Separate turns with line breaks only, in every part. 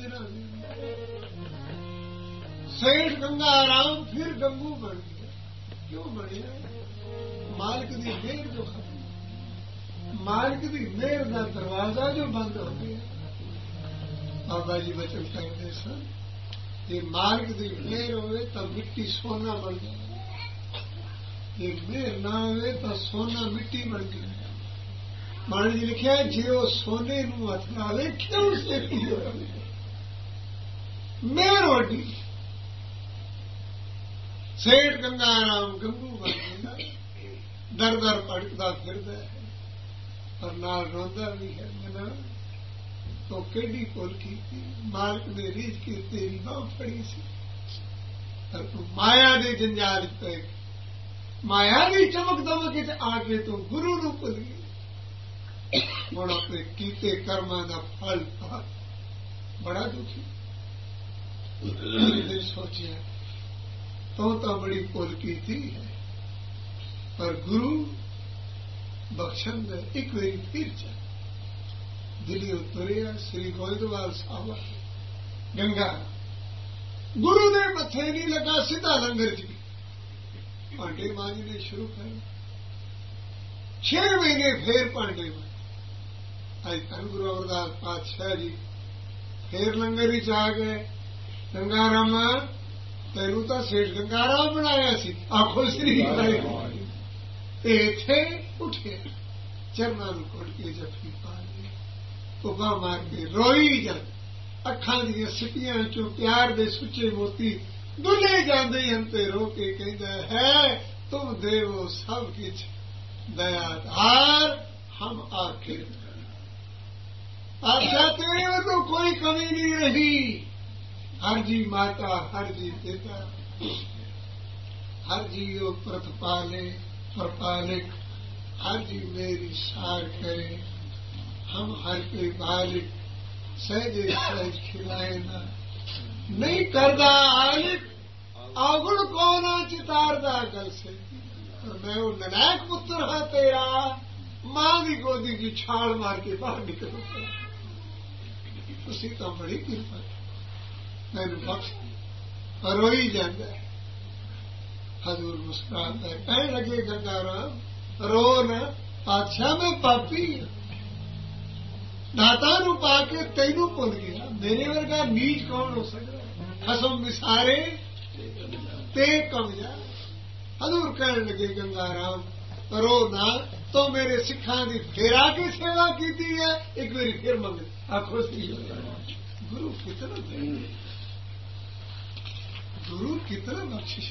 सिरा सेठ गंगा राम फिर गंगू बन गया। क्यों बढ़िया मालिक दी मेहर जो खत्म, मालिक दी मेहर का दरवाजा जो बंद हो गया। बाबा जी वचन कहते सन जे मालिक दी मेहर होवे तो मिट्टी सोना बन जाए, जे मेहर ना होवे तो सोना मिट्टी बन जाए। महाराज जी लिखिया जो सोने नूं हथ लावे क्यों से मेहर वड्डी। सेठ गंगा राम गंगू बन गया, दर दर भटकदा फिरदा है और नाल रोंदा भी है। मना तो केडी कोल की मालिक ने रीझ के तेरी बांह फड़ी सी और तू माया दे जंजाल पे माया की चमक दमक आके तू गुरु नूं भुल गई। हुण अपने कीते कर्मां दा फल पा बड़ा दुखी। सोचिया तो बड़ी भुल की थी पर गुरु बख्शन दे एक बारी फिर जा दिल्ली तुरिया श्री गोविंदवाल साहब गंगा गुरु ने मथे नहीं लगा सीधा लंगर जी भांडे मांजने शुरू कर। 6 महीने फिर भांडे मांज। आज धन गुरु अमरदास पातशाह जी फिर लंगर ही आ गए। गंगा रामा तेनू तो सेठ गंगाराम बनाया सी आखो श्री इथे उठे चरना घुट के जफी पा ली उगा मार के रोई जा अखा दियां सिटियां चो प्यार दे सुचे मोती दुले जाते अंते रो के कहता है तुम देवो सब किछ दयाधार हम आखिर। अच्छा तेरे में तो कोई कमी नहीं रही। हर जी माता हर जी पिता हर जी यो प्रतिपाले प्रपालिक हर जी मेरी सार करे। हम हर के बालिक सहजे सहज खिलाए ना नहीं करदा आलिक आगुण को ना चितारदा गल से। और मैं वो ननायक पुत्र हाँ तेरा मां की गोदी की छाल मार के बाहर निकलूंगा। उसी तो बड़ी कृपा मैनू बख्श रोई जाता है। हजूर मुस्कुराता है कह लगे गंगाराम रो न पातशाह में पापी दाता नू पाके तेनू भुल गया। मेरे वर्गा नीच कौन हो सकता खसम मिसारे ते कम जा। हजूर कह लगे गंगाराम रो ना तो मेरे सिखा की फिर आके सेवा की है एक बारी फिर मंग आखो गुरु कितना गुरु कितना बख्शिश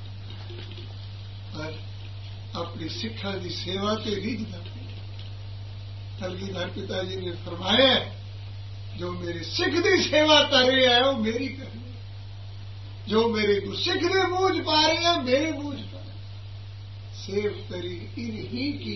पर अपनी सिखा की सेवा ते रीझदा। कलगीधर पिताजी ने फरमाया जो मेरे सिख की सेवा कर रहे हैं वो मेरी करनी, जो मेरे को सिख के मूझ पा रहे हैं मेरे मूझ पा रहे। सेव करी इन्हीं की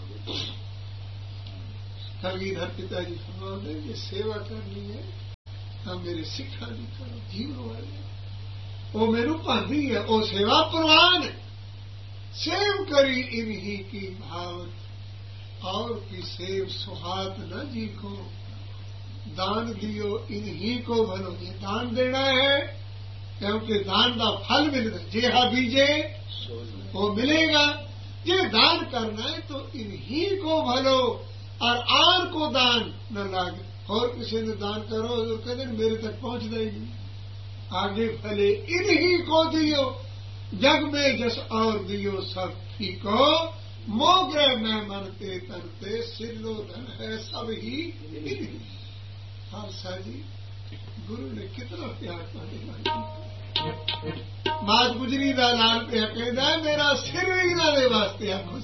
कलगीधर पिताजी फरमाते ये सेवा करनी है तो मेरे सिखा की करो जीवन वाले वो मेरू भांदी है वो सेवा प्रवान है। सेव करी इन्हीं की भावत और की सेव सुहात न जी को दान दियो इन्हीं को भलो। ये दान देना है क्योंकि दान का फल मिलता है जेहा बीजे वो मिलेगा। ये दान करना है तो इन्हीं को भलो और आर को दान न लागे। और किसी ने दान करो तो कहते मेरे तक पहुंचना ही नहीं। आगे फले इन्हीं को दियो जग में जस और दियो सब ठीको मोग्रह में मनते तरते सिलो धन है सब ही इन्हीं। खालसा जी गुरु ने कितना प्यार पाने मात गुजरी का लाल पे कहता है मेरा सिर भी ना दे वास्ते आखो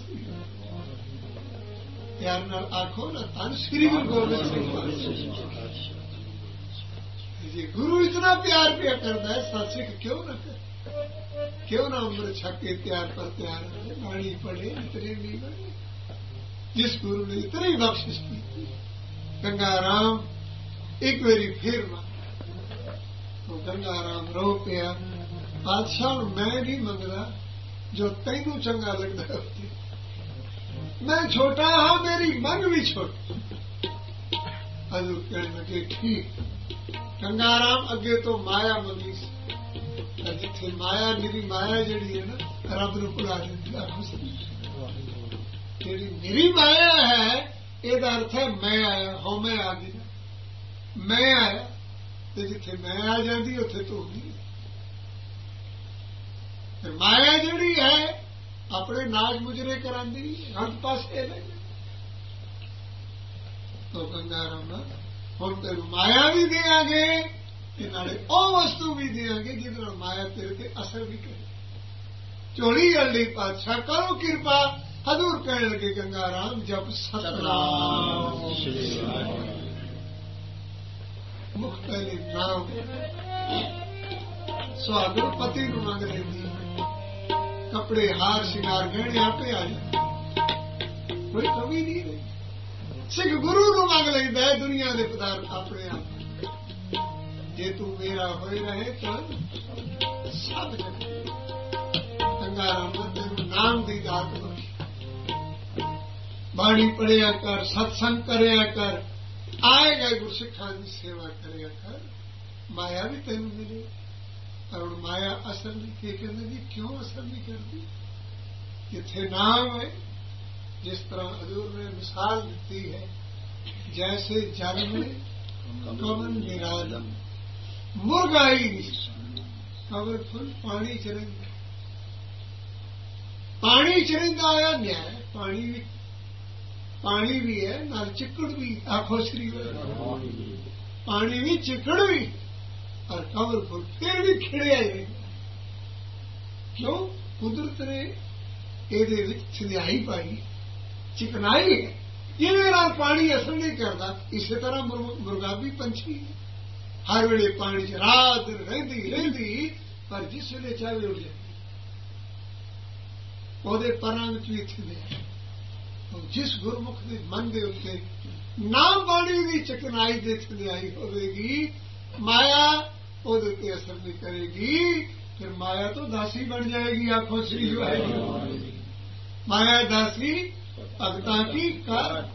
प्यार न आखो ना धन श्री गुरु गोबिंद सिंह जी गुरु इतना प्यार पिया करता है सत्सिख क्यों न कर क्यों ना अमृत छक के प्यार पर प्यार है। वाणी पढ़े इतने नहीं बने जिस गुरु ने इतनी बख्शिश की थी। गंगाराम एक बारी फिर तो गंगाराम रो पिया बादशाह मैं नहीं मंगदा जो तेनू चंगा लगता है। मैं छोटा हाँ मेरी मन भी छोटी। हजूर कहने लगे ठीक ਗੰਗਾ ਰਾਮ ਅੱਗੇ ਤੋਂ ਮਾਇਆ ਮੰਗੀ ਸੀ, ਜਿੱਥੇ ਮਾਇਆ ਮੇਰੀ ਮਾਇਆ ਜਿਹੜੀ ਹੈ ਨਾ ਰੱਬ ਨੂੰ ਭੁਲਾ ਦਿੰਦੀ ਆ। ਜਿਹੜੀ ਮੇਰੀ ਮਾਇਆ ਹੈ ਇਹਦਾ ਅਰਥ ਹੈ ਮੈਂ ਆਇਆ, ਹੋ ਮੈਂ ਆ ਗਈ, ਮੈਂ ਆਇਆ, ਤੇ ਜਿੱਥੇ ਮੈਂ ਆ ਜਾਂਦੀ ਉੱਥੇ ਤੂੰ ਨਹੀਂ। ਫਿਰ ਮਾਇਆ ਜਿਹੜੀ ਹੈ ਆਪਣੇ ਨਾਚ ਮੁਜਰੇ ਕਰਾਂਦੀ, ਹਰ ਪਾਸੇ ਲੈ ਜਾਂਦੀ। ਤੋ ਗੰਗਾ ਰਾਮ ਹੁਣ ਤੈਨੂੰ ਮਾਇਆ ਵੀ ਦੇਵਾਂਗੇ ਤੇ ਨਾਲੇ ਉਹ ਵਸਤੂ ਵੀ ਦੇਵਾਂਗੇ ਜਿਹਦੇ ਨਾਲ ਮਾਇਆ ਤੇਰੇ ਤੇ ਅਸਰ ਵੀ ਕਰੇ। ਝੋਲੀ ਅਲੀ ਪਾਤਸ਼ਾਹ ਕਰੋ ਕਿਰਪਾ। ਹਜ਼ੂਰ ਕਹਿਣ ਲੱਗੇ ਗੰਗਾ ਰਾਮ ਜਪ ਸਤਨਾਮ ਸ਼੍ਰੀ ਵਾਹਿਗੁਰੂ। ਮੁਖ ਪਹਿਲੇ ਨਾਮ ਸੁਹਾਗਣ ਪਤੀ ਨੂੰ ਮੰਗ ਲੈਂਦੀ, ਕੱਪੜੇ ਹਾਰ ਸ਼ਿੰਗਾਰ ਗਹਿਣੇ ਆਪੇ ਆ ਜਾਂਦੇ, ਕੋਈ ਕਮੀ ਨਹੀਂ ਰਹੀ। ਸਿੱਖ ਗੁਰੂ ਨੂੰ ਮੰਗ ਲੈਂਦਾ ਹੈ ਦੁਨੀਆ ਦੇ ਪਦਾਰਥ ਆਪਣੇ ਆਪ। ਜੇ ਤੂੰ ਮੇਰਾ ਹੋਏ ਰਹੇ ਤਾਂ ਸਭ ਜਗ। ਗੰਗਾ ਰਾਮ ਤੈਨੂੰ ਨਾਮ ਦੀ ਦਾਤ ਬਖਸ਼ੀ, ਬਾਣੀ ਪੜਿਆ ਕਰ, ਸਤਸੰਗ ਕਰਿਆ ਕਰ, ਆਏਗਾ ਗੁਰਸਿੱਖਾਂ ਦੀ ਸੇਵਾ ਕਰਿਆ ਕਰ, ਮਾਇਆ ਵੀ ਤੈਨੂੰ ਮਿਲੇ। ਪਰ ਹੁਣ ਮਾਇਆ ਅਸਰ ਨਹੀਂ, ਕੀ ਕਹਿੰਦੇ ਜੀ ਕਿਉਂ ਅਸਰ ਨਹੀਂ ਕਰਦੀ? ਜਿੱਥੇ ਨਾਮ ਹੈ, ਜਿਸ ਤਰ੍ਹਾਂ ਹਜ਼ੂਰ ਨੇ ਮਿਸਾਲ ਦਿੱਤੀ ਹੈ, ਜੈਸੇ ਜਲ में कमल निरालम मुर्गाई कमल फुल पानी च रहिंदा, पानी च रहिंदा आया न्याय। पानी भी है नाल चिकड़ भी, आखो श्री पानी भी चिकड़ भी, और कमल फुल फिर भी खिड़िया रहेगा। क्यों? कुदरत ने ਇਹਦੇ ਵਿੱਚ ਛਿੜਾਈ ਪਾਈ, चिकनाई है। ਇਹਦੇ ਨਾਲ ਪਾਣੀ ਅਸਰ ਨਹੀਂ ਕਰਦਾ। ਇਸੇ ਤਰ੍ਹਾਂ ਮੁਰਗਾਬੀ ਪੰਛੀ ਹਰ ਵੇਲੇ ਪਾਣੀ 'ਚ ਰਾਤ ਰਹਿੰਦੀ, ਪਰ ਜਿਸ ਵੇਲੇ ਚਾਹੇ ਉੱਡ ਜਾਂਦੀ। ਉਹਦੇ ਪਰਾਂ ਵਿੱਚ ਵੀ ਥਿੰਦੇ। ਜਿਸ ਗੁਰਮੁਖ ਦੇ ਮਨ ਦੇ ਉੱਤੇ ਨਾਮ ਬਾਣੀ ਦੀ ਚਿਕਨਾਈ ਦੇ ਥਿੰਦਿਆਈ ਹੋਵੇਗੀ, ਮਾਇਆ ਉਹਦੇ ਉੱਤੇ ਅਸਰ ਨਹੀਂ ਕਰੇਗੀ। ਫਿਰ ਮਾਇਆ ਤੋਂ ਦਾਸੀ ਬਣ ਜਾਏਗੀ। ਆਖੋ ਸ੍ਰੀ ਵਾਹਿਗੁਰੂ। माया दासी भगतां की कार।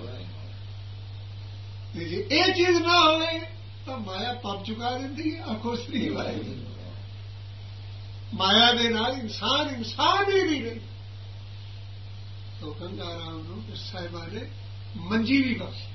जे ये चीज ना हो तो माया पाप चुका देती है। आखो श्री वाहिगुरू। माया दे नाल इंसान ही नहीं रही। तो गंगा राम नूं साहिबा ने मंजी भी बख्शी,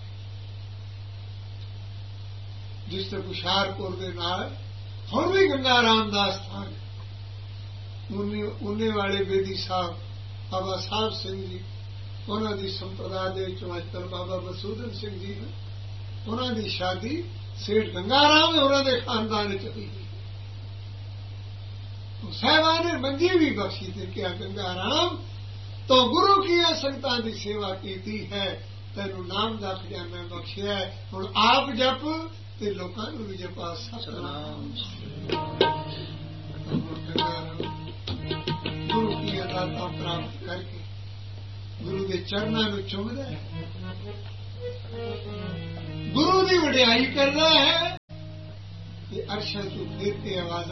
जिस तरह हुशियारपुर दे नाल हुण भी गंगा राम दा स्थान उन्ने वाले बेदी साहब बाबा साहब सिंह जी, उन्होंने संप्रदाय के चमत्कार बाबा बसूदन सिंह जी ने, उन्होंने शादी सेठ गंगा राम उन्होंने खानदान चली गई। साहबा ने मंजी भी बख्शी थी कि गंगा राम तो गुरु की संगतां की सेवा की है, तेनू नाम का खजाना बख्शिया है। हुण आप जप ते लोकां नूं भी जपा सतनाम। गुरु की अदालत प्राप्त करके गुरु के चरणों में चुमदा है, गुरु की वडियाई करता है। अर्शा तू फिर के आवाज